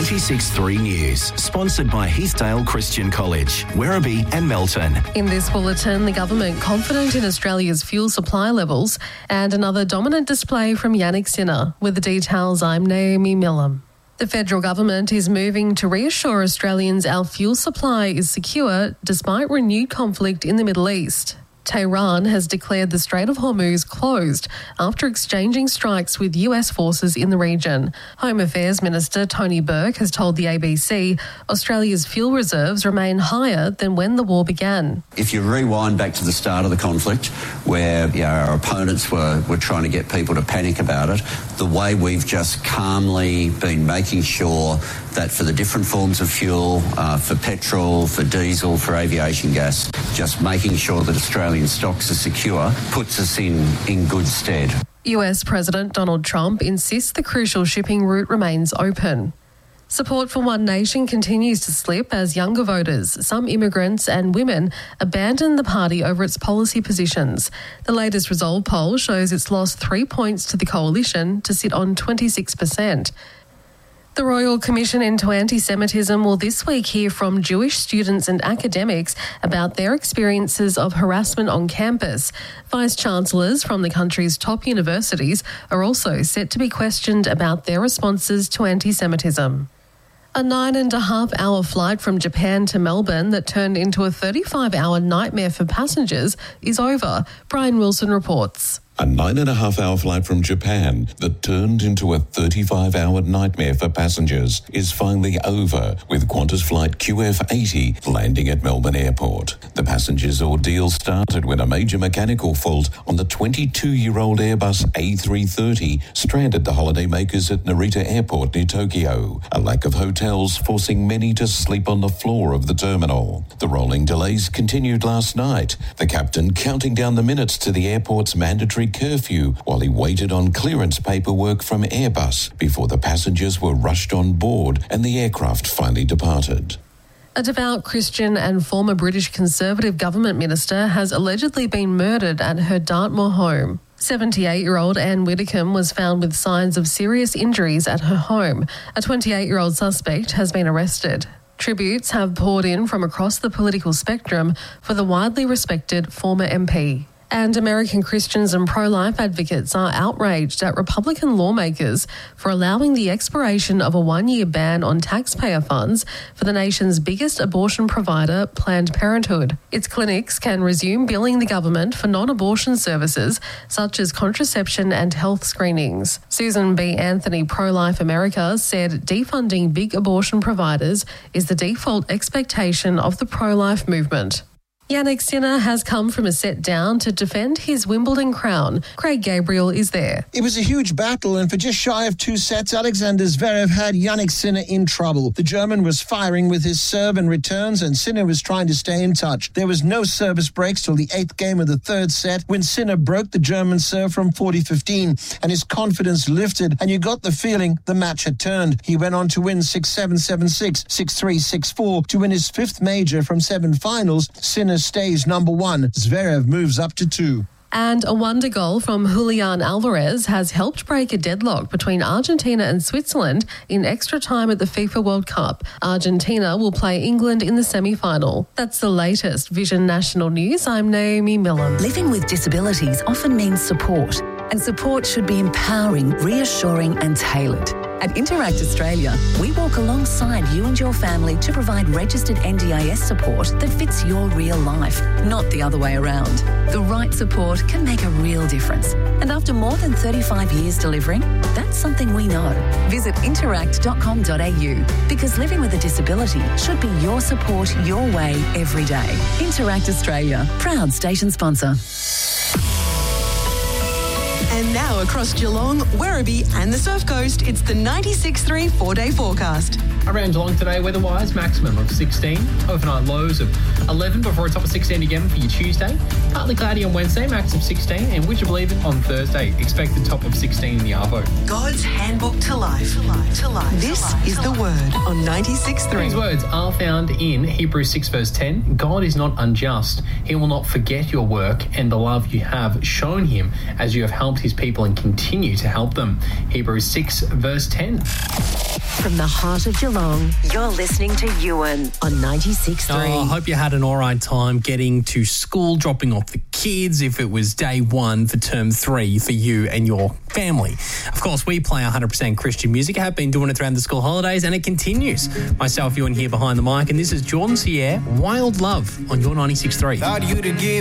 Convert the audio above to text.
96.3 News, sponsored by Heathdale Christian College, Werribee and Melton. In this bulletin, the government confident in Australia's fuel supply levels, and another dominant display from Yannick Sinner. With the details, I'm Naomi Millam. The federal government is moving to reassure Australians our fuel supply is secure despite renewed conflict in the Middle East. Tehran has declared the Strait of Hormuz closed after exchanging strikes with US forces in the region. Home Affairs Minister Tony Burke has told the ABC Australia's fuel reserves remain higher than when the war began. If you rewind back to the start of the conflict, where our opponents were trying to get people to panic about it, the way we've just calmly been making sure that for the different forms of fuel, for petrol, for diesel, for aviation gas, just making sure that Australian stocks are secure puts us in good stead. US President Donald Trump insists the crucial shipping route remains open. Support for One Nation continues to slip as younger voters, some immigrants and women, abandon the party over its policy positions. The latest Resolve poll shows it's lost 3 points to the coalition to sit on 26%. The Royal Commission into Anti-Semitism will this week hear from Jewish students and academics about their experiences of harassment on campus. Vice-Chancellors from the country's top universities are also set to be questioned about their responses to anti-Semitism. A 9.5-hour flight from Japan to Melbourne that turned into a 35-hour nightmare for passengers is over. Brian Wilson reports. A 9.5-hour flight from Japan that turned into a 35-hour nightmare for passengers is finally over, with Qantas flight QF80 landing at Melbourne Airport. The passengers' ordeal started when a major mechanical fault on the 22-year-old Airbus A330 stranded the holidaymakers at Narita Airport near Tokyo. A lack of hotels forcing many to sleep on the floor of the terminal. The rolling delays continued last night, the captain counting down the minutes to the airport's mandatory curfew while he waited on clearance paperwork from Airbus before the passengers were rushed on board and the aircraft finally departed. A devout Christian and former British Conservative government minister has allegedly been murdered at her Dartmoor home. 78-year-old Anne Widdecombe was found with signs of serious injuries at her home. A 28-year-old suspect has been arrested. Tributes have poured in from across the political spectrum for the widely respected former MP. And American Christians and pro-life advocates are outraged at Republican lawmakers for allowing the expiration of a 1-year ban on taxpayer funds for the nation's biggest abortion provider, Planned Parenthood. Its clinics can resume billing the government for non-abortion services such as contraception and health screenings. Susan B. Anthony, Pro-Life America, said defunding big abortion providers is the default expectation of the pro-life movement. Yannick Sinner has come from a set down to defend his Wimbledon crown. Craig Gabriel is there. It was a huge battle, and for just shy of 2 sets, Alexander Zverev had Yannick Sinner in trouble. The German was firing with his serve and returns, and Sinner was trying to stay in touch. There was no service breaks till the 8th game of the 3rd set when Sinner broke the German serve from 40-15, and his confidence lifted, and you got the feeling the match had turned. He went on to win 6-7, 7-6, 6-3, 6-4 to win his 5th major from 7 finals. Sinner stays number 1. Zverev moves up to 2. And a wonder goal from Julian Alvarez has helped break a deadlock between Argentina and Switzerland in extra time at the FIFA World Cup. Argentina will play England in the semi-final. That's the latest Vision National News. I'm Naomi Millam. Living with disabilities often means support, and support should be empowering, reassuring and tailored. At Interact Australia, we walk alongside you and your family to provide registered NDIS support that fits your real life, not the other way around. The right support can make a real difference. And after more than 35 years delivering, that's something we know. Visit interact.com.au, because living with a disability should be your support your way every day. Interact Australia, proud station sponsor. And now across Geelong, Werribee and the Surf Coast, it's the 96.3 4-day forecast. Around Geelong today, weather-wise, maximum of 16, overnight lows of 11 before a top of 16 again for your Tuesday. Partly cloudy on Wednesday, max of 16, and would you believe it, on Thursday, expected top of 16 in the Arvo. God's handbook to life. This is the word on 96.3. These words are found in Hebrews 6 verse 10. God is not unjust. He will not forget your work and the love you have shown him as you have helped helped his people and continue to help them. Hebrews 6 verse 10. From the heart of Geelong, you're listening to Ewan on 96.3. I hope you had an all right time getting to school, dropping off the kids, if it was day one for term 3 for you and your family. Of course, we play 100% Christian music. I have been doing it throughout the school holidays, and it continues. Myself, Ewan here behind the mic, and this is Jordan Sierra, Wild Love on your 96.3.